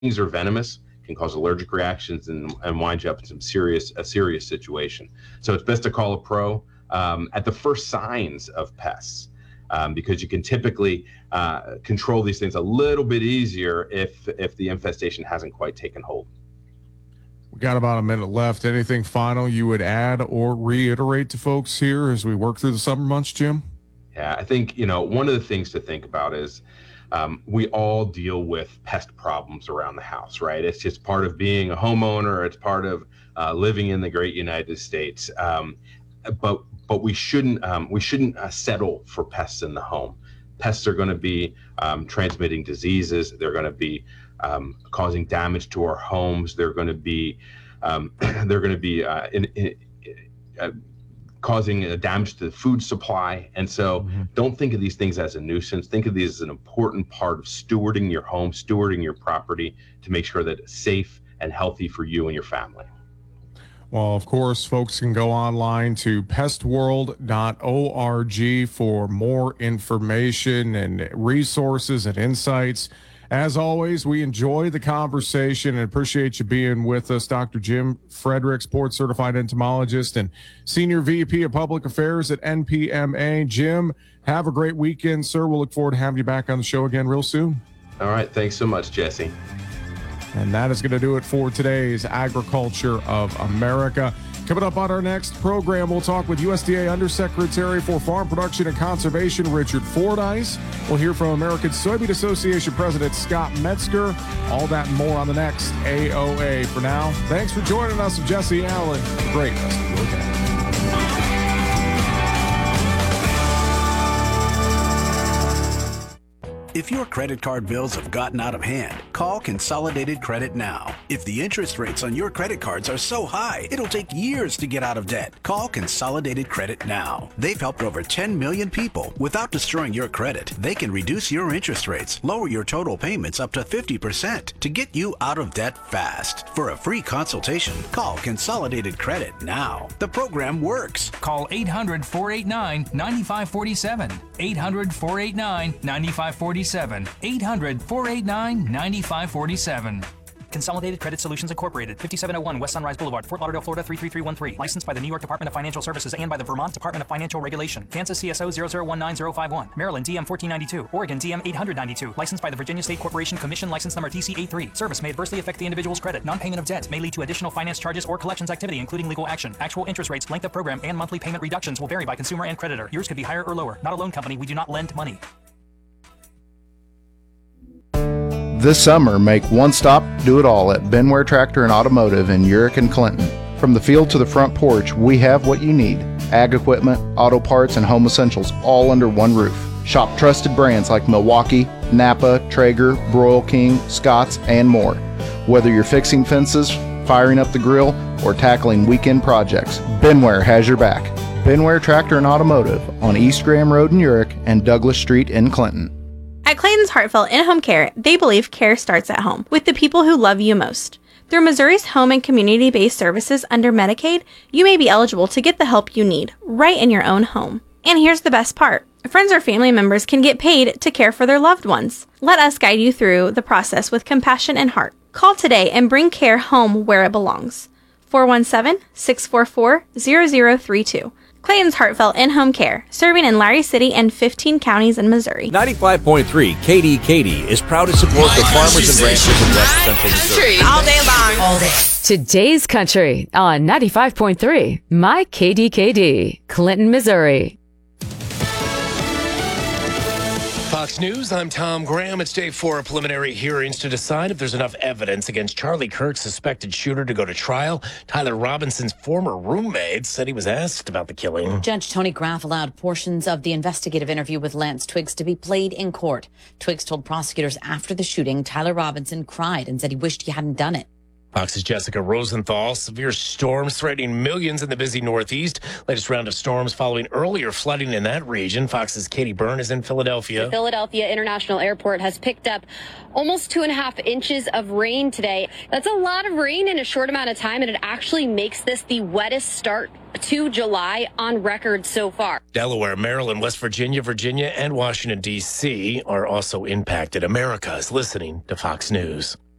Things are venomous, can cause allergic reactions, and wind you up in a serious situation. So it's best to call a pro at the first signs of pests, because you can typically control these things a little bit easier if the infestation hasn't quite taken hold. We got about a minute left. Anything final you would add or reiterate to folks here as we work through the summer months, Jim? Yeah, I think, one of the things to think about is we all deal with pest problems around the house, right? It's just part of being a homeowner. It's part of living in the great United States. But we shouldn't settle for pests in the home. Pests are going to be transmitting diseases. They're going to be causing damage to our homes. They're going to be causing damage to the food supply. And so don't think of these things as a nuisance. Think of these as an important part of stewarding your home, stewarding your property to make sure that it's safe and healthy for you and your family. Well, of course, folks can go online to pestworld.org for more information and resources and insights. As always, we enjoy the conversation and appreciate you being with us. Dr. Jim Frederick, board certified entomologist and senior VP of public affairs at NPMA. Jim, have a great weekend, sir. We'll look forward to having you back on the show again real soon. All right. Thanks so much, Jesse. And that is going to do it for today's Agriculture of America. Coming up on our next program, we'll talk with USDA Undersecretary for Farm Production and Conservation, Richard Fordyce. We'll hear from American Soybean Association President Scott Metzger. All that and more on the next AOA. For now, thanks for joining us. I'm Jesse Allen. Great rest of your day. If your credit card bills have gotten out of hand, call Consolidated Credit now. If the interest rates on your credit cards are so high, it'll take years to get out of debt. Call Consolidated Credit now. They've helped over 10 million people without destroying your credit. They can reduce your interest rates, lower your total payments up to 50% to get you out of debt fast. For a free consultation, call Consolidated Credit now. The program works. Call 800-489-9547. 800-489-9547. 800-489-9547. Consolidated Credit Solutions Incorporated, 5701 West Sunrise Boulevard, Fort Lauderdale, Florida 33313. Licensed by the New York Department of Financial Services and by the Vermont Department of Financial Regulation. Kansas CSO 0019051. Maryland DM 1492. Oregon DM 892. Licensed by the Virginia State Corporation Commission, license number TC83. Service may adversely affect the individual's credit. Non-payment of debt may lead to additional finance charges or collections activity, including legal action. Actual interest rates, length of program, and monthly payment reductions will vary by consumer and creditor. Yours could be higher or lower. Not a loan company. We do not lend money. This summer, make one stop, do it all at Benware Tractor and Automotive in Urick and Clinton. From the field to the front porch, we have what you need. Ag equipment, auto parts, and home essentials all under one roof. Shop trusted brands like Milwaukee, Napa, Traeger, Broil King, Scotts, and more. Whether you're fixing fences, firing up the grill, or tackling weekend projects, Benware has your back. Benware Tractor and Automotive on East Graham Road in Urick and Douglas Street in Clinton. At Clayton's Heartfelt In-Home Care, they believe care starts at home, with the people who love you most. Through Missouri's home and community-based services under Medicaid, you may be eligible to get the help you need, right in your own home. And here's the best part. Friends or family members can get paid to care for their loved ones. Let us guide you through the process with compassion and heart. Call today and bring care home where it belongs. 417-644-0032. Clayton's Heartfelt In-Home Care, serving in Larry City and 15 counties in Missouri. 95.3 KDKD is proud to support the farmers and ranchers in West Central Missouri. All day long. All day. Today's Country on 95.3 My KDKD, Clinton, Missouri. Fox News, I'm Tom Graham. It's day 4 of preliminary hearings to decide if there's enough evidence against Charlie Kirk's suspected shooter to go to trial. Tyler Robinson's former roommate said he was asked about the killing. Judge Tony Graff allowed portions of the investigative interview with Lance Twiggs to be played in court. Twiggs told prosecutors after the shooting, Tyler Robinson cried and said he wished he hadn't done it. Fox's Jessica Rosenthal. Severe storms threatening millions in the busy Northeast. Latest round of storms following earlier flooding in that region. Fox's Katie Byrne is in Philadelphia. The Philadelphia International Airport has picked up almost 2.5 inches of rain today. That's a lot of rain in a short amount of time, and it actually makes this the wettest start to July on record so far. Delaware, Maryland, West Virginia, and Washington, D.C. are also impacted. America is listening to Fox News.